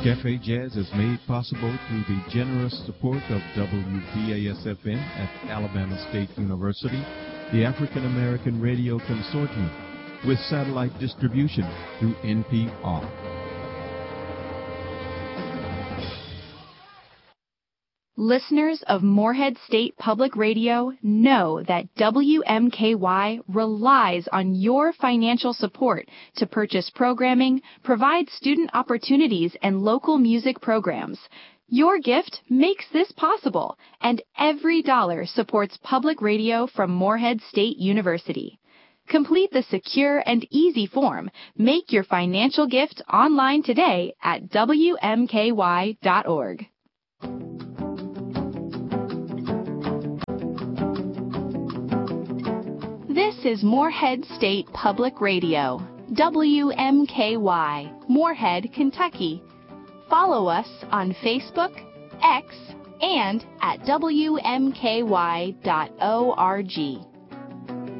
Cafe Jazz is made possible through the generous support of WBAS-FM at Alabama State University, the African American Radio Consortium, with satellite distribution through NPR. Listeners of Morehead State Public Radio know that WMKY relies on your financial support to purchase programming, provide student opportunities, and local music programs. Your gift makes this possible, and every dollar supports public radio from Morehead State University. Complete the secure and easy form. Make your financial gift online today at WMKY.org. This is Morehead State Public Radio, WMKY, Morehead, Kentucky. Follow us on Facebook, X, and at WMKY.org.